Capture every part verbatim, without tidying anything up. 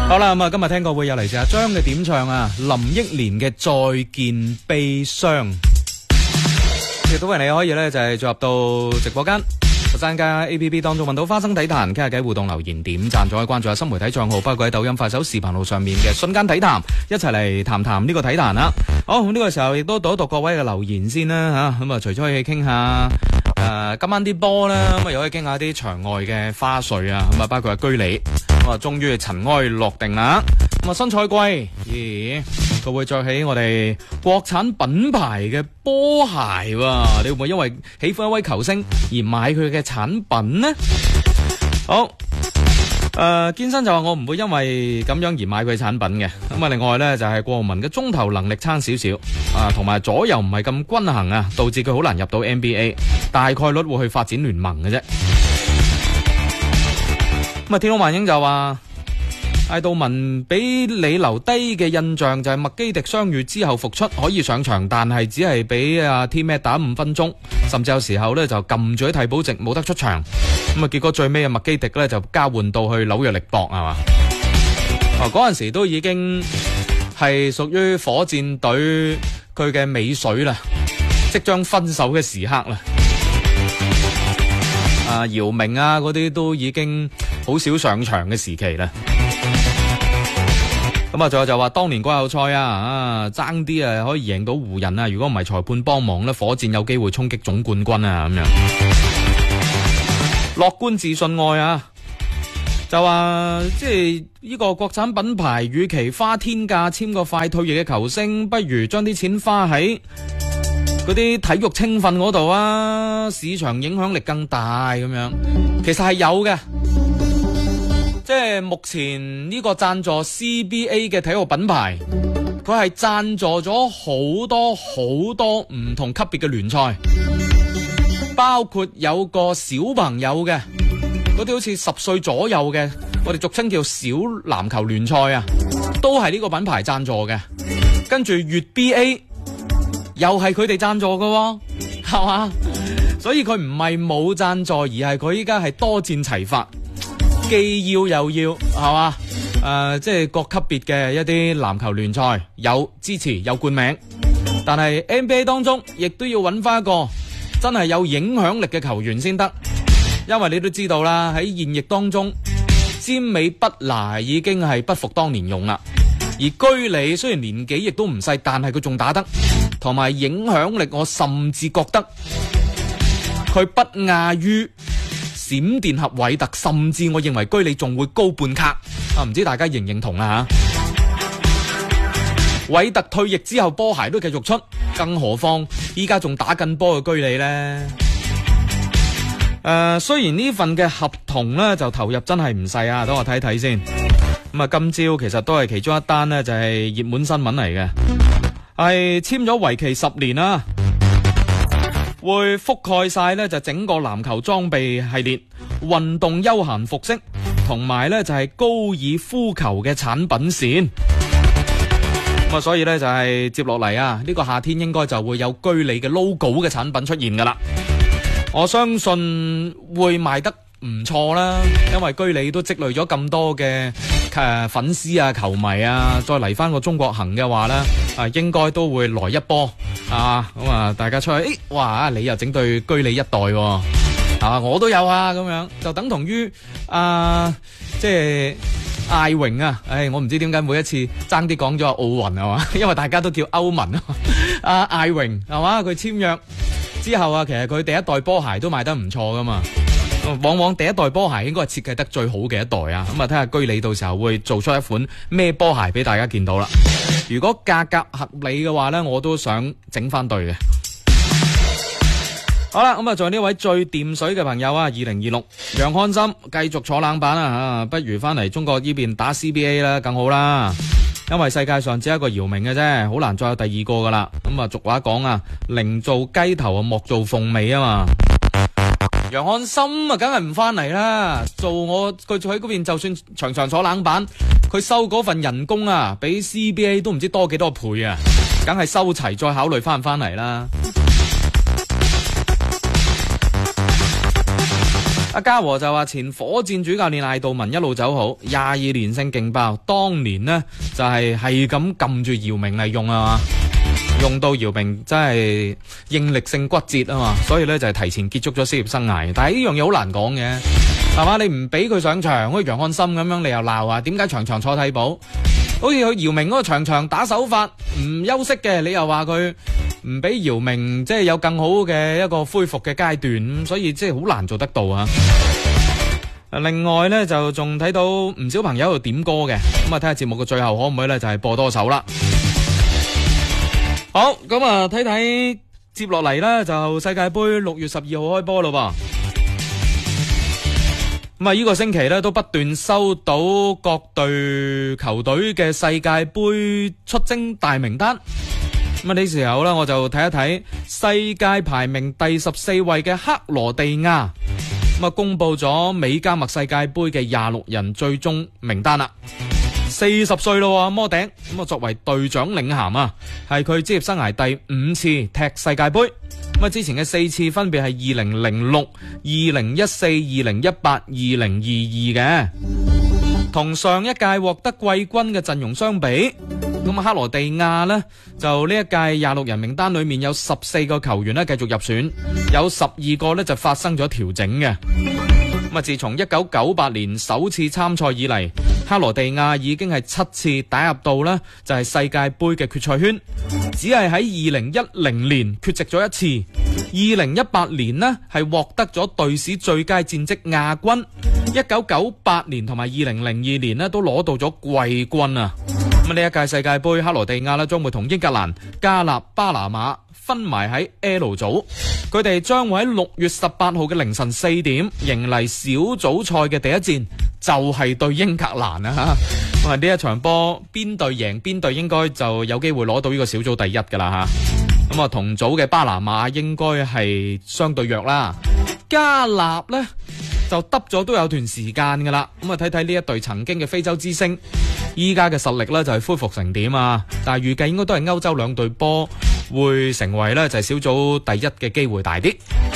好啦，咁啊，今日聽過會有嚟自阿張嘅點唱啊，林憶蓮嘅再見悲傷，亦都為你可以咧就係進入到直播間佛山街 A P P 當中揾到花生體壇，傾下偈互動留言點讚，仲可以關注下新媒體賬號，包括喺抖音、快手、視頻號上面嘅瞬間體壇，一齊嚟談談呢個體壇啦。好，咁呢個時候亦都讀一讀各位嘅留言先啦吓，咁啊除咗可以傾下誒、呃、今晚啲波啦，咁啊又可以傾下啲場外嘅花絮啊，咁啊包括係居里，咁啊終於塵埃落定啦。咁啊新賽季，咦佢會着起我哋國產品牌嘅波鞋喎，你會唔會因為喜歡一位球星而買佢嘅產品呢？好，誒、呃、健身就話我唔會因為咁樣而買佢產品嘅。咁啊另外呢，就係、是、國民嘅中投能力差少少啊，同埋左右唔係咁均衡啊，導致佢好難入到 N B A， 大概率會去發展聯盟嘅啫。咁啊天空萬英就話艾杜文俾你留低嘅印象就係麥基迪傷愈之後復出可以上場，但係只係俾阿 T-Mac 打五分鐘，甚至有時候咧就撳住喺替補席冇得出場。咁啊結果最尾啊麥基迪咧就交換到去紐約力搏係嘛？哦嗰陣時都已經係屬於火箭隊佢嘅尾水啦，即將分手嘅時刻啦。啊姚明啊嗰啲都已經好少上場嘅時期啦。咁啊，仲有就話當年季後賽啊，啊爭啲啊可以贏到湖人啊，如果唔係裁判幫忙咧，火箭有機會衝擊總冠軍啊咁樣。樂觀自信愛啊，就話即係呢個國產品牌，與其花天價簽個快退役嘅球星，不如將啲錢花喺嗰啲體育青訓嗰度啊，市場影響力更大咁樣。其實係有嘅。即係目前呢個贊助 C B A 嘅體育品牌，佢係贊助咗好多好多唔同級別嘅聯賽，包括有個小朋友嘅嗰啲好似十歲左右嘅，我哋俗稱叫小籃球聯賽啊，都係呢個品牌贊助嘅。跟住粵 B A 又係佢哋贊助嘅，係嘛？所以佢唔係冇贊助，而係佢依家係多戰齊發。既要又要係嘛？誒、呃，即係各級別嘅一啲籃球聯賽有支持有冠名，但係 N B A 當中亦都要揾翻一個真係有影響力嘅球員先得，因為你都知道啦，喺現役當中，詹美畢拿已經係不復當年勇啦，而居里雖然年紀亦都唔細，但係佢仲打得，同埋影響力，我甚至覺得佢不亞於閃電俠韋特，甚至我認為居里仲會高半卡啊！唔知大家認唔認同啊？吓，韋特退役之後波鞋都繼續出，更何況依家仲打緊波嘅居里呢？誒、呃，雖然呢份嘅合同呢就投入真係唔細啊，等我睇睇先。咁啊，今朝其實都係其中一單呢，就係熱門新聞嚟嘅，係簽咗為期十年啦。會覆蓋晒呢就整個籃球裝備系列、運動休閒服飾，同埋呢就係高爾夫球嘅產品線。咁啊，所以呢就係接落嚟啊，呢個夏天應該就會有居里嘅 logo 嘅產品出現噶啦。我相信會賣得唔錯啦，因為居里都積累咗咁多嘅誒粉絲啊、球迷啊，再嚟翻個中國行嘅話呢，啊應該都會來一波啊！咁啊，大家出去，誒，哇！你又整對居里一代喎，啊，我都有啊，咁樣就等同於啊，即係艾榮啊！唉，我唔知點解每一次爭啲講咗奧運係嘛，因為大家都叫歐文啊，啊艾榮係嘛，佢簽約之後啊，其實佢第一代波鞋都賣得唔錯噶嘛。往往第一代波鞋應該係設計得最好嘅一代啊，咁啊睇下居里到時候會做出一款咩波鞋俾大家見到啦。如果價格合理嘅話呢，我都想整翻對嘅。好啦，咁啊，仲有呢位最掂水嘅朋友啊，二零二六楊漢森繼續坐冷板啊，不如翻嚟中國呢邊打 C B A 啦，更好啦。因為世界上只有一個姚明嘅啫，好難再有第二個噶啦。咁啊，俗話講啊，寧做雞頭啊，莫做鳳尾啊嘛。楊漢森啊，梗係唔翻嚟啦！做我佢喺嗰邊，就算場場坐冷板，佢收嗰份人工啊，比 C B A 都唔知多幾多倍啊！梗係收齊再考慮翻唔翻嚟啦。 阿嘉和就話前火箭主教練艾杜文一路走好，廿二連勝勁爆，當年呢，就係係咁撳住姚明嚟用啊嘛，用到姚明真係應力性骨折啊嘛，所以咧就係提前結束咗職業生涯。但係呢樣嘢好難講嘅，係嘛？你唔俾佢上場，好似楊漢森咁樣，你又鬧啊？點解場場坐替補？好似佢姚明嗰個場場打手法唔休息嘅，你又話佢唔俾姚明即係有更好嘅一個恢復嘅階段，所以即係好難做得到啊！另外呢，就仲睇到唔少朋友喺度點歌嘅，咁啊睇下節目嘅最後可唔可以呢？就係播多首啦。好，咁啊睇睇接落嚟呢，就世界盃六月十二號開波咯噃。咁啊！呢個星期咧都不斷收到各隊球隊嘅世界盃出征大名單。咁啊呢時候咧，我就睇一睇世界排名第十四位嘅克羅地亞，咁啊公布咗美加墨世界盃嘅廿六人最終名單啦。四十歲咯，摩頂咁啊，作為隊長領銜啊，係佢職業生涯第五次踢世界盃。咁啊，之前嘅四次分別係二零零六、二零一四、二零一八、二零二二嘅，同上一屆獲得季軍嘅陣容相比，咁啊克羅地亞呢，就呢一屆廿六人名單裏面有十四個球員呢繼續入選，有十二個呢就發生咗調整嘅。咁啊，自從一九九八年首次參賽以嚟，克羅地亞已經係七次打入到呢就係世界盃嘅決賽圈，只係喺二零一零年缺席咗一次，二零一八年呢係獲得咗隊史最佳戰績亞軍，一九九八年同埋二零零二年呢都攞到咗季軍啊！咁呢一屆世界盃，克羅地亞呢將會同英格蘭、加納、巴拿馬分埋喺 L 組，佢哋將會喺六月十八號嘅凌晨四點迎嚟小組賽嘅第一戰，就係、是、對英格蘭啊！咁啊呢一場波邊隊贏邊隊應該就有機會攞到呢個小組第一噶啦吓。咁啊同組嘅巴拿馬應該係相對弱啦，加納呢就得咗都有段時間噶啦。咁啊睇睇呢一隊曾經嘅非洲之星，依家嘅實力呢就係恢復成點啊！但係預計應該都係歐洲兩隊波會成為呢就係小組第一嘅機會大啲。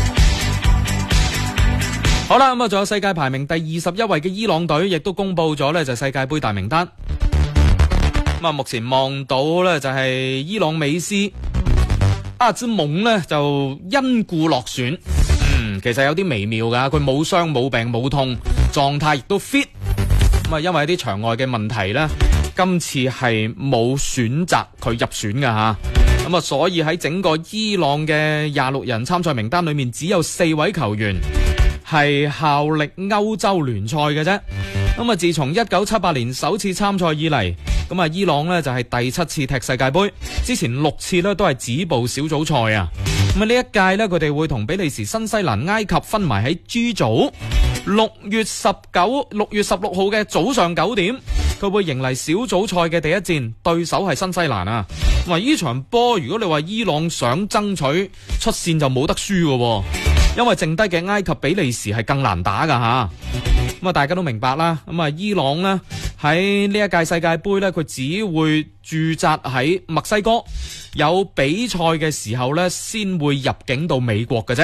好啦，咁啊仲有世界排名第二十一位嘅伊朗隊，亦都公布咗呢就係世界盃大名單。咁啊目前望到呢就係伊朗美斯阿茲蒙呢就因故落選。嗯，其實有啲微妙噶，佢冇傷冇病冇痛，狀態亦都 fit。咁啊因為啲場外嘅問題呢，今次係冇選擇佢入選噶吓。咁啊所以喺整個伊朗嘅廿六人參賽名單裏面，只有四位球員係效力歐洲聯賽嘅啫。咁啊自從一九七八年首次參賽以嚟，咁啊伊朗呢就係第七次踢世界盃，之前六次呢都係止步小組賽啊。咁啊呢一屆呢，佢哋會同比利時、新西蘭、埃及分埋喺 G 組，六月十九、六月十六號嘅早上九點，佢會迎嚟小組賽嘅第一戰，對手係新西蘭啊。咁啊呢場波如果你話伊朗想爭取出線就冇得輸嘅，因為剩低嘅埃及、比利時係更難打噶吓。咁啊大家都明白啦。咁啊伊朗呢喺呢一屆世界盃呢，佢只會駐紮喺墨西哥，有比賽嘅時候呢先會入境到美國嘅啫。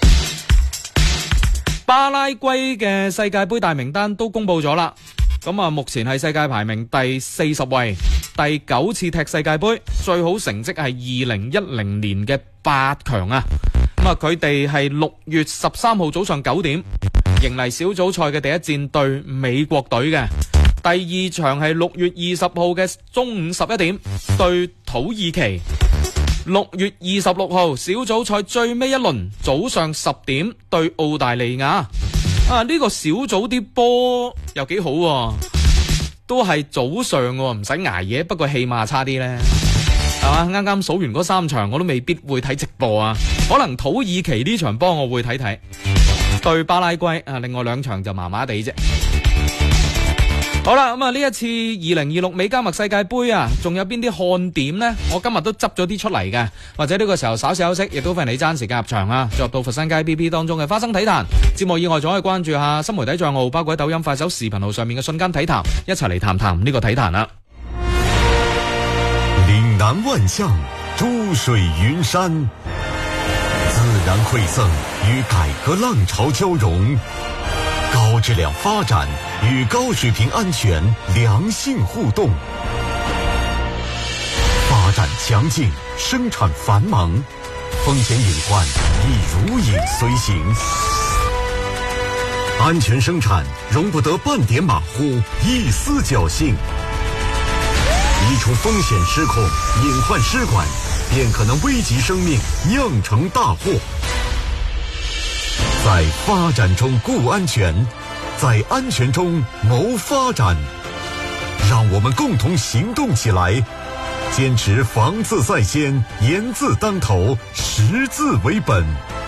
巴拉圭嘅世界盃大名單都公布咗啦。咁啊目前係世界排名第四十位，第九次踢世界盃，最好成績係二零一零年嘅八強啊。咁啊佢哋係六月十三號早上九點迎嚟小組賽嘅第一戰，對美國隊嘅。第二場係六月二十號嘅中午十一點對土耳其。六月二十六號小組賽最尾一輪早上十點對澳大利亞。啊呢、這個小組啲波又幾好、啊，都係早上嘅，唔使捱夜，不過氣碼差啲呢，係嘛？啱啱數完嗰三場我都未必會睇直播啊，可能土耳其呢場波我會睇睇，對巴拉圭啊，另外兩場就麻麻地啫。好啦，咁啊呢一次二零二六美加墨世界盃啊，仲有邊啲看點呢？我今日都執咗啲出嚟嘅，或者呢個時候稍事休息，亦都歡迎你爭時間入場啊！進入到佛山街 B B 當中嘅花生體壇節目以外，仲可以關注下新媒體賬號，包括喺抖音、快手、視頻號上面嘅瞬間體壇，一齊嚟談談呢個體壇啦。 嶺南萬象，珠水雲山，自然馈赠与改革浪潮交融，高质量发展与高水平安全良性互动。发展强劲，生产繁忙，风险隐患亦如影随形。安全生产容不得半点马虎，一丝侥幸。一处风险失控，隐患失管，便可能危及生命，酿成大祸。在发展中顾安全，在安全中谋发展。让我们共同行动起来，坚持防字在先，严字当头，识字为本，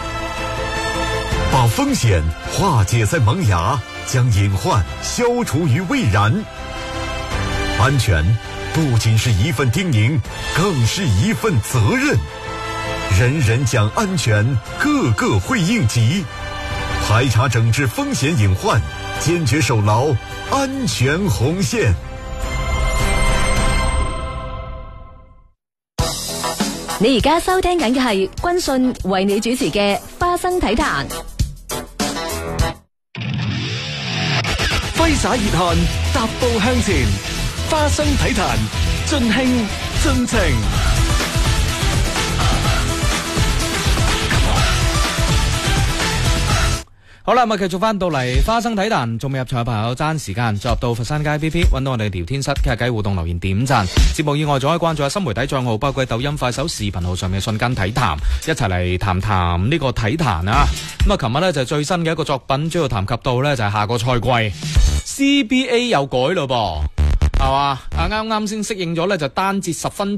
把风险化解在萌芽，将隐患消除于未然。安全不仅是一份叮咛，更是一份责任。人人讲安全，个个会应急。排查整治风险隐患，坚决守牢安全红線。 你而家收聽緊嘅係軍訊為你主持嘅花生體壇。 揮灑熱汗，踏步向前，花生體壇盡興盡情。 好啦，咁啊，繼續翻到嚟花生體壇，仲未入場嘅朋友爭時間，進入到佛山街 P P， 揾到我哋聊天室，傾下偈互動留言點讚。節目以外，仲可以關注下新媒體賬號，包括抖音、快手、視頻號上面嘅瞬間體壇，一齊嚟談談呢個體壇啊！咁啊，琴日呢就係最新嘅一個作品，主要談及到呢就係下個賽季 C B A 又改咯噃，係嘛？啊，啱啱先適應咗呢就單節十分